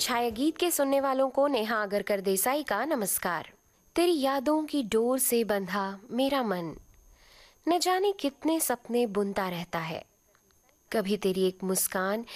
छाया गीत के सुनने वालों को नेहा आगरकर देसाई का नमस्कार। तेरी यादों की डोर से बंधा मेरा मन न जाने कितने सपने बुनता रहता है। कभी तेरी एक मुस्कान